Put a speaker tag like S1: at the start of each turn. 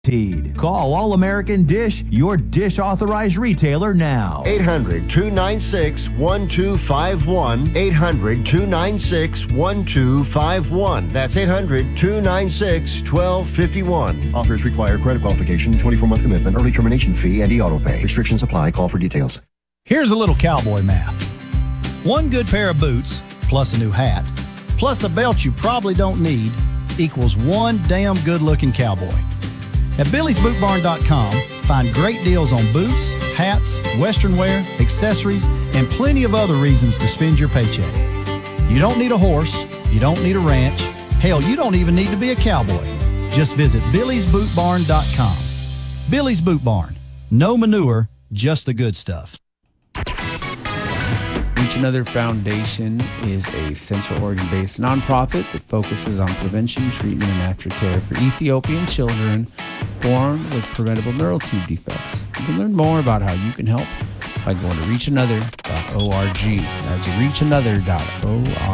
S1: Call All American Dish, your dish authorized retailer now.
S2: 800-296-1251. 800-296-1251. That's 800-296-1251. Offers require credit qualification, 24-month commitment, early termination fee, and e-auto pay. Restrictions apply. Call for details.
S3: Here's a little cowboy math. One good pair of boots, plus a new hat, plus a belt you probably don't need, equals one damn good-looking cowboy. At BillysBootBarn.com, find great deals on boots, hats, western wear, accessories, and plenty of other reasons to spend your paycheck. You don't need a horse. You don't need a ranch. Hell, you don't even need to be a cowboy. Just visit BillysBootBarn.com. Billy's Boot Barn. No manure, just the good stuff.
S4: Reach Another Foundation is a Central Oregon-based nonprofit that focuses on prevention, treatment, and aftercare for Ethiopian children born with preventable neural tube defects. You can learn more about how you can help by going to reachanother.org. That's reachanother.org.